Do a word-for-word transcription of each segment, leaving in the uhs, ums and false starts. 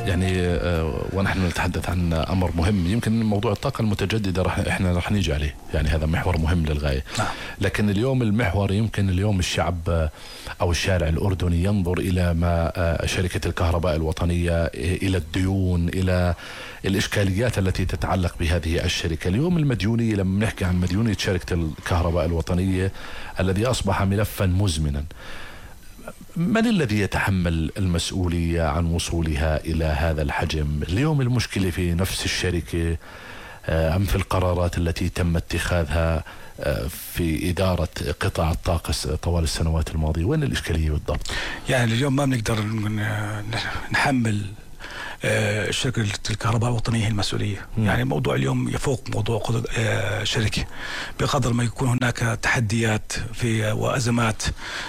يعني ونحن نتحدث عن أمر مهم، يمكن موضوع الطاقة المتجددة رح إحنا رح نيجي عليه، يعني هذا محور مهم للغاية. لكن اليوم المحور يمكن اليوم الشعب أو الشارع الأردني ينظر إلى ما شركة الكهرباء الوطنية، إلى الديون، إلى الإشكاليات التي تتعلق بهذه الشركة. اليوم المديونية، لما نحكي عن مديونية شركة الكهرباء الوطنية الذي أصبح ملفا مزمنا، من الذي يتحمل المسؤولية عن وصولها إلى هذا الحجم؟ اليوم المشكلة في نفس الشركة أم في القرارات التي تم اتخاذها في إدارة قطاع الطاقة طوال السنوات الماضية؟ وين الإشكالية بالضبط؟ يعني اليوم ما بنقدر نحمل شركة الكهرباء الوطنية المسؤولية. م. يعني موضوع اليوم يفوق موضوع شركة، بقدر ما يكون هناك تحديات في وأزمات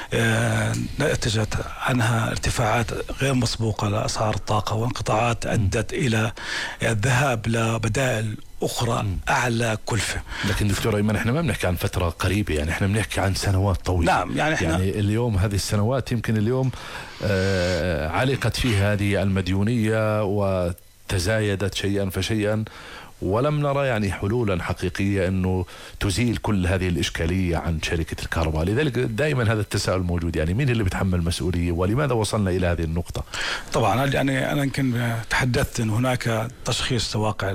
نتجت عنها ارتفاعات غير مسبوقة لأسعار الطاقة، وانقطاعات أدت إلى الذهاب لبدائل أخرى أعلى كلفة. لكن دكتور أيمن، إحنا ما بنحكي عن فترة قريبة، يعني إحنا بنحكي عن سنوات طويلة. نعم، يعني, إحنا يعني اليوم هذه السنوات يمكن اليوم آه علقت فيها هذه المديونية وتزايدت شيئا فشيئا، ولم نرى يعني حلولا حقيقية أنه تزيل كل هذه الإشكالية عن شركة الكهرباء. لذلك دائما هذا التساؤل موجود، يعني مين اللي بيتحمل مسؤولية ولماذا وصلنا إلى هذه النقطة؟ طبعا يعني أنا يمكن تحدثت أن هناك تشخيص واقع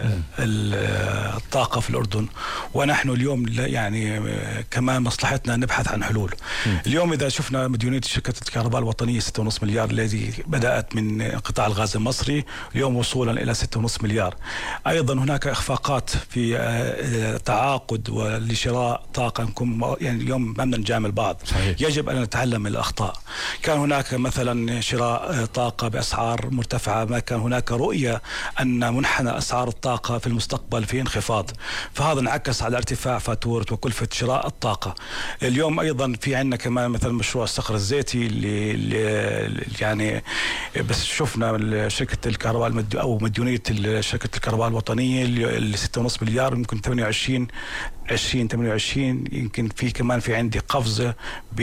الطاقة في الأردن، ونحن اليوم يعني كمان مصلحتنا نبحث عن حلول. م. اليوم إذا شفنا مديونية شركة الكهرباء الوطنية ستة ونصف مليار الذي بدأت من قطاع الغاز المصري، اليوم وصولا إلى ستة ونصف مليار. أيضا هناك إخفاقات في تعاقد ولشراء طاقة، يعني اليوم ما بدنا نجامل بعض. صحيح. يجب أن نتعلم من الأخطاء. كان هناك مثلا شراء طاقة بأسعار مرتفعة، ما كان هناك رؤية أن منحنى أسعار الطاقة في المستقبل في انخفاض، فهذا انعكس على ارتفاع فاتورة وكلفة شراء الطاقة. اليوم أيضا في عندنا كمان مثلا مشروع الصخر الزيتي اللي, اللي يعني بس شفنا شركة الكهرباء أو مديونية شركة الكهرباء الوطنية اللي ستة ونصف مليار، يمكن ثمانية وعشرين عشرين ثمانية وعشرين، يمكن في كمان في عندي قفزة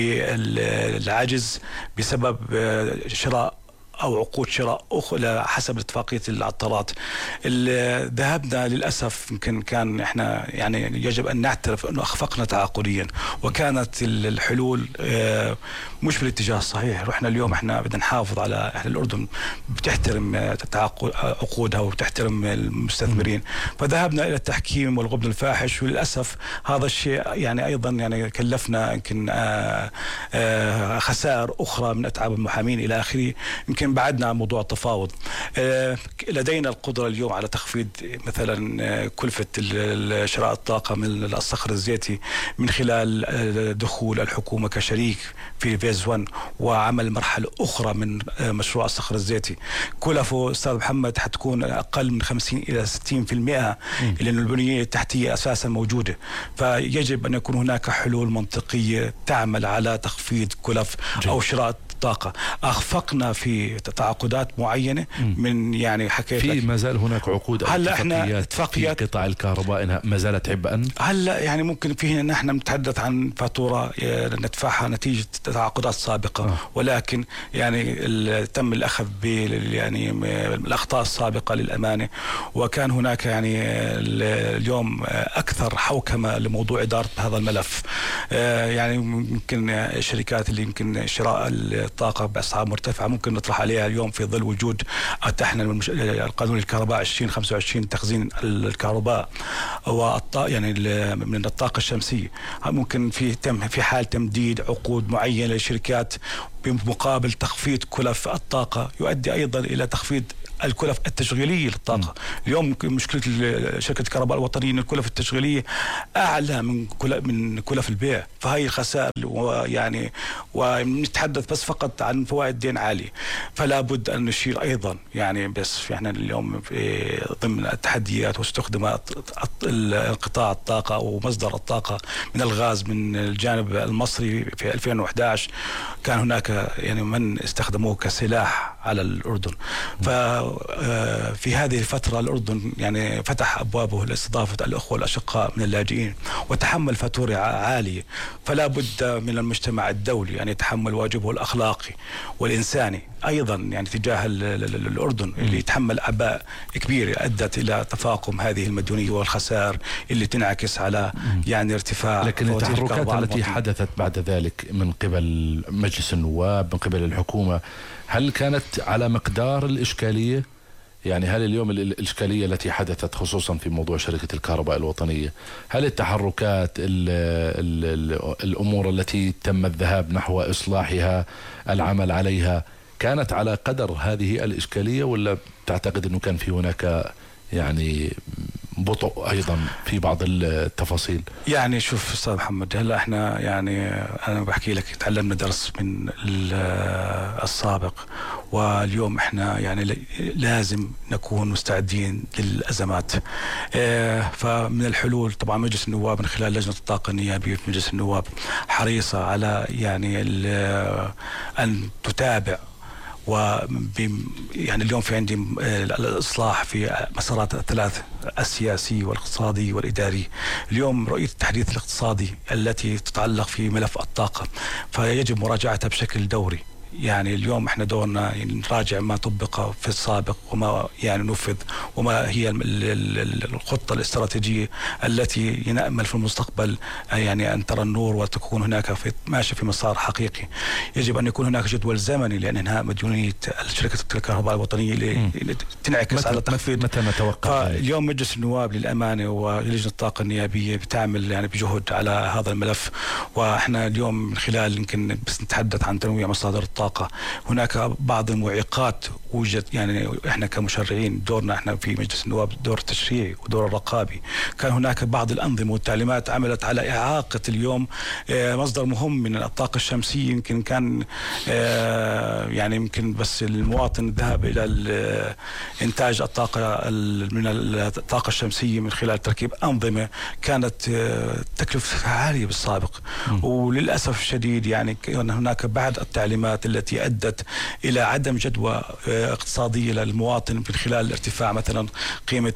بالعجز بسبب شراء أو عقود شراء أخرى حسب اتفاقية العطارات. ذهبنا للأسف، يمكن كان إحنا يعني يجب أن نعترف أنه أخفقنا تعاقديا، وكانت الحلول مش في الاتجاه الصحيح. رحنا اليوم إحنا بدنا نحافظ على إحنا الأردن بتحترم عقودها وبتحترم المستثمرين، فذهبنا إلى التحكيم والغبن الفاحش، وللأسف هذا الشيء يعني أيضا يعني كلفنا يمكن خسائر أخرى من أتعاب المحامين إلى آخره. يمكن بعدنا عن موضوع التفاوض. لدينا القدرة اليوم على تخفيض مثلا كلفة شراء الطاقة من الصخر الزيتي من خلال دخول الحكومة كشريك في فيز واحد وعمل مرحلة أخرى من مشروع الصخر الزيتي. كلفه أستاذ محمد حتكون أقل من خمسين إلى ستين بالمئة، لأن البنية التحتية أساسا موجودة، فيجب أن يكون هناك حلول منطقية تعمل على تخفيض كلف أو شراء طاقة. أخفقنا في تعاقدات معينة من يعني حكيت في ما زال هناك عقود هلا احنا اتفاقيات في قطاع الكهرباء ما زالت عبئا. هلا يعني ممكن فينا نحن نتحدث عن فاتورة ندفعها نتيجة تعاقدات سابقة، آه. ولكن يعني تم الأخذ ب يعني الأخطاء السابقة للأمانة، وكان هناك يعني اليوم أكثر حوكمة لموضوع إدارة هذا الملف. يعني ممكن الشركات اللي يمكن شراء الطاقة بأسعار مرتفعة ممكن نطرح عليها اليوم في ظل وجود أتحنا القانون الكهرباء عشرين خمسة وعشرين تخزين الكهرباء والطاقة يعني من الطاقة الشمسية. ممكن في تم في حال تمديد عقود معينة للشركات بمقابل تخفيض كلف الطاقة، يؤدي أيضا إلى تخفيض الكلف التشغيلية للطاقة. م. اليوم مشكلة شركة الكهرباء الوطنية إن الكلف التشغيلية أعلى من كلف من كلف البيع، فهي الخسائر ويعني ونتحدث بس فقط عن فوائد دين عالية، فلا بد أن نشير أيضا يعني بس احنا اليوم في ضمن التحديات واستخدامات قطاع الطاقة ومصدر الطاقة من الغاز من الجانب المصري في ألفين وأحد عشر كان هناك يعني من استخدموه كسلاح على الأردن. ففي هذه الفترة الأردن يعني فتح أبوابه لاستضافة الأخوة الأشقاء من اللاجئين وتحمل فاتورة عالية، فلا بد من المجتمع الدولي أن يتحمل واجبه الأخلاقي والإنساني أيضا يعني تجاه الأردن اللي يتحمل أعباء كبيرة أدت إلى تفاقم هذه المديونية والخسائر اللي تنعكس على يعني ارتفاع. لكن التحركات التي حدثت بعد ذلك من قبل مجلس النواب من قبل الحكومة هل كانت على مقدار الإشكالية؟ يعني هل اليوم الإشكالية التي حدثت خصوصا في موضوع شركة الكهرباء الوطنية، هل التحركات ال ال ال الأمور التي تم الذهاب نحو إصلاحها العمل عليها كانت على قدر هذه الإشكالية، ولا تعتقد أنه كان في هناك يعني بطء أيضا في بعض التفاصيل؟ يعني شوف أستاذ محمد، هلا احنا يعني أنا بحكي لك تعلمنا درس من السابق، واليوم احنا يعني لازم نكون مستعدين للأزمات. اه فمن الحلول طبعا مجلس النواب من خلال لجنة الطاقة النيابية في مجلس النواب حريصة على يعني أن تتابع و يعني اليوم في عندي الإصلاح في مسارات الثلاث السياسي والاقتصادي والإداري. اليوم رؤية التحديث الاقتصادي التي تتعلق في ملف الطاقة فيجب مراجعتها بشكل دوري. يعني اليوم احنا دورنا نراجع ما طبق في السابق وما يعني نفذ وما هي الخطة الاستراتيجية التي نأمل في المستقبل يعني أن ترى النور وتكون هناك في ماشي في مسار حقيقي. يجب أن يكون هناك جدول زمني لأن انهاء مديونية شركة الكهرباء الوطنية اللي تنعكس على تخفيض. متى نتوقع؟ اليوم مجلس النواب للأمانة ولجنة الطاقة النيابية بتعمل يعني بجهد على هذا الملف، واحنا اليوم من خلال يمكن بس نتحدث عن تنويع مصادر الطاقة. هناك بعض المعيقات وجد، يعني احنا كمشرعين دورنا احنا في مجلس النواب دور التشريعي ودور الرقابي. كان هناك بعض الأنظمة والتعليمات عملت على إعاقة اليوم مصدر مهم من الطاقة الشمسية. يمكن كان يعني يمكن بس المواطن الذهاب إلى إنتاج الطاقة من الطاقة الشمسية من خلال تركيب أنظمة كانت تكلفتها عالية بالسابق. م. وللأسف الشديد يعني كان هناك بعض التعليمات التي أدت إلى عدم جدوى اقتصادية للمواطن من خلال ارتفاع مثلا قيمة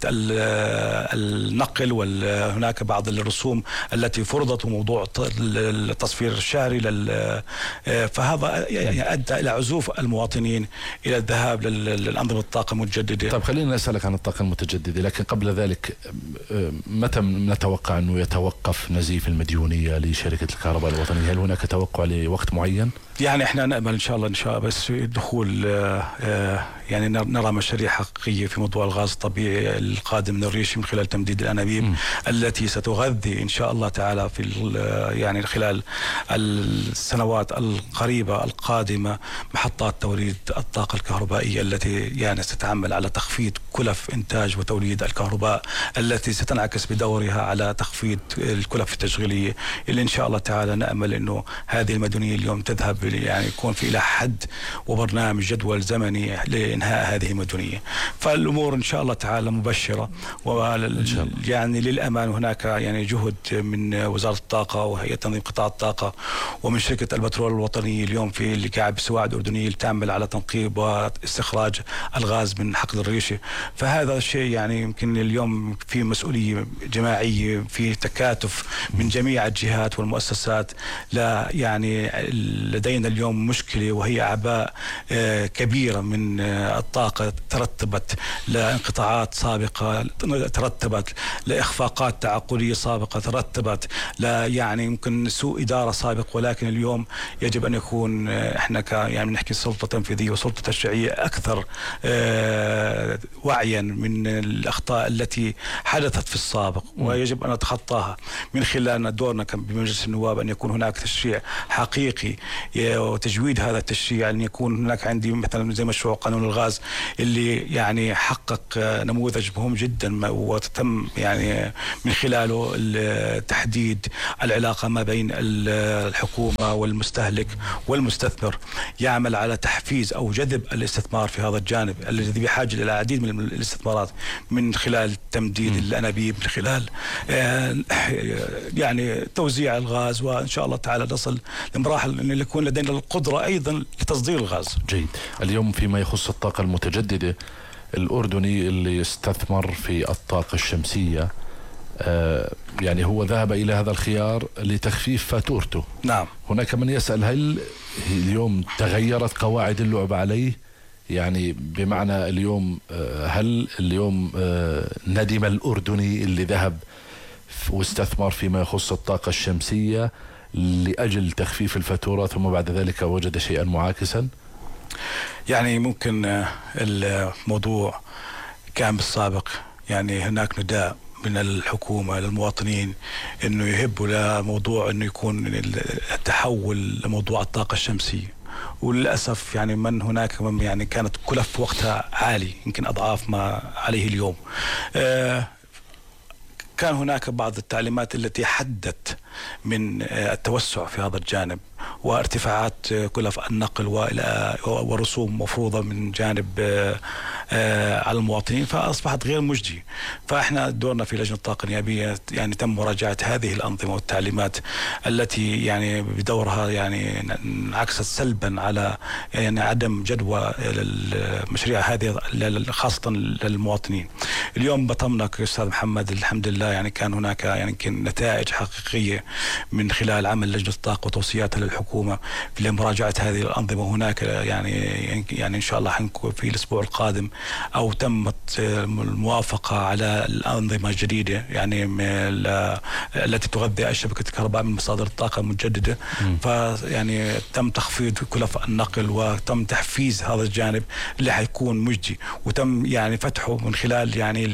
النقل، وهناك بعض الرسوم التي فرضت وموضوع التصفير الشهري لل فهذا يعني أدى إلى عزوف المواطنين إلى الذهاب للأنظمة الطاقة المتجددة. طيب خلينا نسألك عن الطاقة المتجددة، لكن قبل ذلك متى نتوقع أنه يتوقف نزيف المديونية لشركة الكهرباء الوطنية؟ هل هناك توقع لوقت معين؟ يعني احنا نأمل ان شاء الله ان شاء الله بس دخول يعني نرى مشاريع حقيقية في موضوع الغاز الطبيعي القادم من الريش من خلال تمديد الأنابيب م. التي ستغذي ان شاء الله تعالى في يعني خلال السنوات القريبة القادمة محطات توليد الطاقة الكهربائية التي يعني ستتعمل على تخفيض كلف انتاج وتوليد الكهرباء التي ستنعكس بدورها على تخفيض الكلف التشغيلية اللي ان شاء الله تعالى نأمل انه هذه المديونية اليوم تذهب يعني يكون في إلى حد وبرنامج جدول زمني لإنهاء هذه المديونية. فالأمور إن شاء الله تعالى مبشرة، ويعني للأمان هناك يعني جهد من وزارة الطاقة وهيئة تنظيم قطاع الطاقة ومن شركة البترول الوطنية اليوم في اللي قاعد بسواعد أردنية تعمل على تنقيب واستخراج الغاز من حقل الريشة. فهذا الشيء يعني يمكن اليوم في مسؤولية جماعية في تكاتف من جميع الجهات والمؤسسات. لا يعني لدينا اليوم مشكلة وهي أعباء كبيرة من الطاقة ترتبت لانقطاعات سابقة، ترتبت لإخفاقات تعقلية سابقة، ترتبت لا يعني يمكن سوء إدارة سابق. ولكن اليوم يجب أن يكون إحنا ك يعني نحكي سلطة تنفيذية وسلطة تشريعية أكثر وعيا من الأخطاء التي حدثت في السابق، ويجب أن نتخطاها من خلال دورنا بمجلس النواب أن يكون هناك تشريع حقيقي وتجويد هذا التشريع. أن يكون هناك عندي مثلا زي مشروع قانون الغاز اللي يعني حقق نموذج مهم جدا وتم يعني من خلاله تحديد العلاقة ما بين الحكومة والمستهلك والمستثمر، يعمل على تحفيز أو جذب الاستثمار في هذا الجانب الذي بحاجة إلى العديد من الاستثمارات من خلال تمديد م. الأنابيب، من خلال يعني توزيع الغاز، وإن شاء الله تعالى نصل لمراحل أن يكون لدينا القدرة أيضا لتصدير الغاز. جيد. اليوم فيما يخص الطاقة المتجددة، الأردني اللي استثمر في الطاقة الشمسية آه يعني هو ذهب إلى هذا الخيار لتخفيف فاتورته. نعم. هناك من يسأل هل اليوم تغيرت قواعد اللعب عليه؟ يعني بمعنى اليوم آه هل اليوم آه ندم الأردني اللي ذهب واستثمر فيما يخص الطاقة الشمسية لأجل تخفيف الفاتورة ثم بعد ذلك وجد شيئا معاكسا؟ يعني ممكن الموضوع كان بالسابق يعني هناك نداء من الحكومة للمواطنين انه يهبوا لموضوع انه يكون التحول لموضوع الطاقة الشمسية، وللأسف يعني من هناك من يعني كانت كلف وقتها عالي يمكن أضعاف ما عليه اليوم. آه كان هناك بعض التعليمات التي حدت من التوسع في هذا الجانب، وارتفاعات كلف النقل ورسوم مفروضة من جانب على المواطنين، فأصبحت غير مجدية. فإحنا دورنا في لجنة الطاقة النيابية يعني تم مراجعة هذه الأنظمة والتعليمات التي يعني بدورها يعني انعكست سلبا على يعني عدم جدوى المشاريع هذه خاصة للمواطنين. اليوم بطمنك أستاذ محمد الحمد لله يعني كان هناك يعني نتائج حقيقية من خلال عمل لجنة الطاقة وتوصياتها للحكومة لمراجعة هذه الأنظمة. هناك يعني يعني إن شاء الله حنكون في الأسبوع القادم أو تمت الموافقة على الأنظمة الجديدة يعني التي تغذي شبكة الكهرباء من مصادر الطاقة المتجددة. فيعني تم تخفيض كلف النقل وتم تحفيز هذا الجانب اللي حيكون مجدي، وتم يعني فتحه من خلال يعني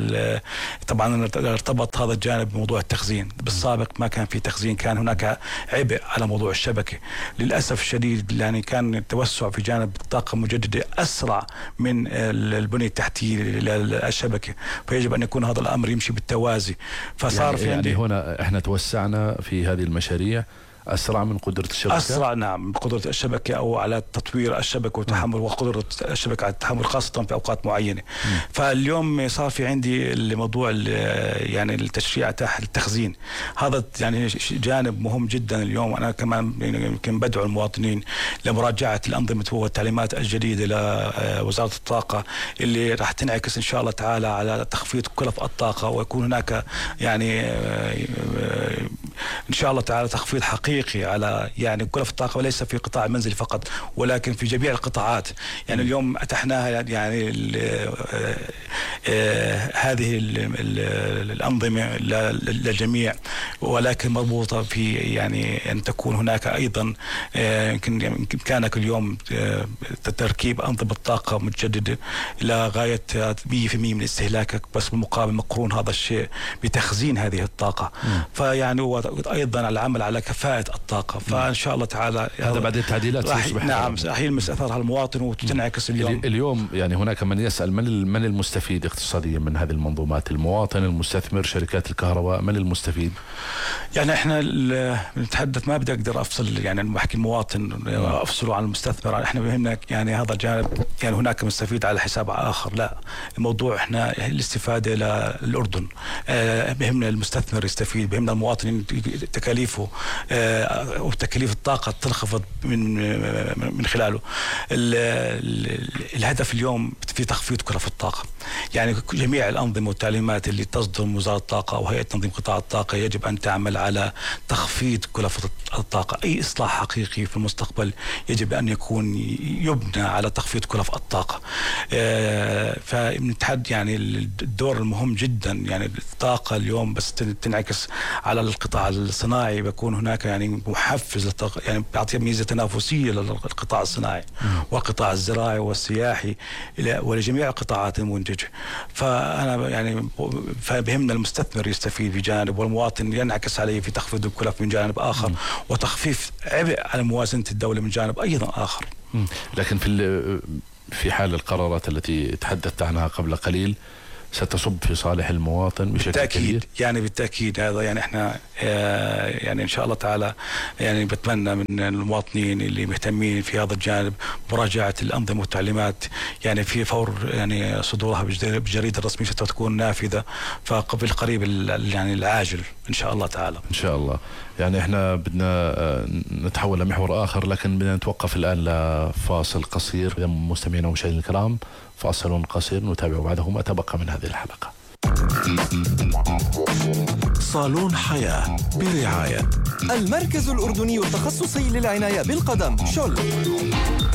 طبعا ارتبط هذا الجانب بموضوع التخزين. بالسابق ما كان في تخزين، كان هناك عبء على موضوع الشبكة للأسف الشديد. يعني كان التوسع في جانب الطاقة المجددة أسرع من البنية التحتية للشبكة، فيجب أن يكون هذا الأمر يمشي بالتوازي. فصار يعني في يعني عندي هنا احنا توسعنا في هذه المشاريع أسرع من قدرة الشبكة، أسرع نعم من قدرة الشبكة أو على تطوير الشبكة وتحمل وقدرة الشبكة على التحمل خاصة في أوقات معينة. م. فاليوم صار في عندي الموضوع يعني التشريع تحت التخزين، هذا يعني جانب مهم جدا. اليوم أنا كمان يمكن بدعو المواطنين لمراجعة الأنظمة والتعليمات الجديدة لوزارة الطاقة اللي راح تنعكس إن شاء الله تعالى على تخفيض كلف الطاقة، ويكون هناك يعني إن شاء الله تعالى تخفيض حقيقي على يعني كلف الطاقة، وليس في قطاع المنزلي فقط ولكن في جميع القطاعات. يعني م. اليوم أتحناها يعني ال ال هذه ال ال الأنظمة للجميع، ولكن مربوطة في يعني أن تكون هناك أيضا يمكن كانك اليوم تركيب أنظمة طاقة متجددة إلى غاية مية بالمية من استهلاكك، بس بالمقابل مقرون هذا الشيء بتخزين هذه الطاقة. م. فيعني أيضا العمل على كفاءة الطاقة. فإن شاء الله تعالى هذا بعد التعديلات راح نعم راح يلمس أثرها المواطن وتنعكس اليوم. اليوم يعني هناك من يسأل من من المستفيد اقتصاديا من هذه المنظومات؟ المواطن، المستثمر، شركات الكهرباء، من المستفيد؟ يعني احنا نتحدث ما بدي اقدر افصل يعني احكي المواطن افصله عن المستثمر. احنا بهمنا يعني هذا الجانب يعني هناك مستفيد على حساب اخر، لا الموضوع احنا الاستفاده للاردن. اه بهمنا المستثمر يستفيد، بهمنا المواطن تكاليفه اه وتكاليف الطاقه تنخفض من من خلاله. ال ال الهدف اليوم في تخفيض كلف الطاقه. يعني جميع الانظمه والتعليمات اللي تصدر من وزاره الطاقه او هيئه تنظيم قطاع الطاقه يجب ان تعمل على تخفيض كلفة الطاقة. أي إصلاح حقيقي في المستقبل يجب أن يكون يبنى على تخفيض كلف الطاقة. فنتحد يعني الدور المهم جدا يعني الطاقة اليوم بس تنعكس على القطاع الصناعي، بيكون هناك يعني محفز يعني بيعطي ميزة تنافسية للقطاع الصناعي والقطاع الزراعي والسياحي ولجميع القطاعات المنتجة. فأنا يعني فبهمنا المستثمر يستفيد بجانب والمواطن ينعكس عليه في تخفيض الكلف من جانب آخر، م. وتخفيف عبء على موازنة الدولة من جانب أيضا آخر. م. لكن في في حال القرارات التي تحدثت عنها قبل قليل ستصب في صالح المواطن بشكل بالتأكيد كبير. يعني بالتأكيد هذا يعني احنا يعني ان شاء الله تعالى يعني بتمنى من المواطنين اللي مهتمين في هذا الجانب مراجعة الأنظمة والتعليمات يعني في فور يعني صدورها بالجريدة الرسمية ستكون نافذة فقبل قريب يعني العاجل ان شاء الله تعالى. ان شاء الله. يعني احنا بدنا نتحول لمحور آخر، لكن بدنا نتوقف الآن لفاصل قصير. مستمعينا ومشاهدينا الكرام، فاصل قصير نتابع بعده ما تبقى من هذه الحلقة. صالون حياة برعاية المركز الأردني التخصصي للعناية بالقدم شل.